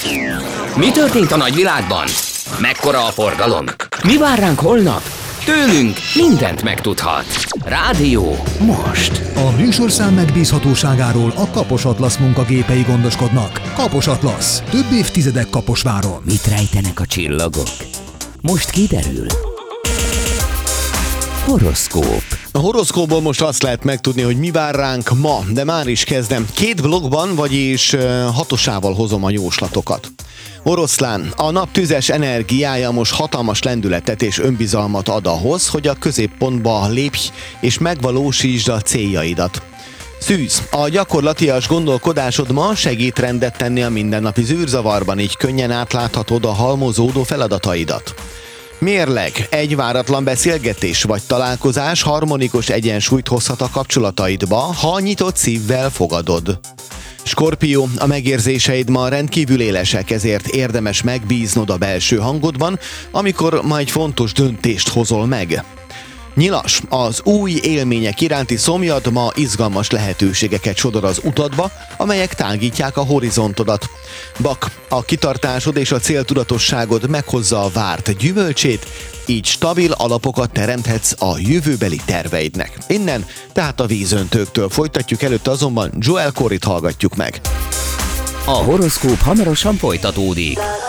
Mi történt a nagyvilágban? Mekkora a forgalom? Mi vár ránk holnap? Tőlünk mindent megtudhat. Rádió most. A műsorszám megbízhatóságáról a Kapos Atlasz munkagépei gondoskodnak. Kapos Atlasz. Több évtizedek Kaposváron. Mit rejtenek a csillagok? Most kiderül. Horoszkóp. A horoszkópból most azt lehet megtudni, hogy mi vár ránk ma, de már is kezdem. 2 blokkban, vagyis 6-osával hozom a jóslatokat. Oroszlán, a nap tüzes energiája most hatalmas lendületet és önbizalmat ad ahhoz, hogy a középpontba lépj és megvalósítsd a céljaidat. Szűz, a gyakorlatias gondolkodásod ma segít rendet tenni a mindennapi zűrzavarban, így könnyen átláthatod a halmozódó feladataidat. Mérleg, egy váratlan beszélgetés vagy találkozás harmonikus egyensúlyt hozhat a kapcsolataidba, ha nyitott szívvel fogadod. Skorpió, a megérzéseid ma rendkívül élesek, ezért érdemes megbíznod a belső hangodban, amikor ma egy fontos döntést hozol meg. Nyilas, az új élmények iránti szomjad ma izgalmas lehetőségeket sodor az utadba, amelyek tágítják a horizontodat. Bak, a kitartásod és a céltudatosságod meghozza a várt gyümölcsét, így stabil alapokat teremthetsz a jövőbeli terveidnek. Innen, tehát a vízöntőktől folytatjuk, előtte azonban Joel Corryt hallgatjuk meg. A horoszkóp hamarosan folytatódik.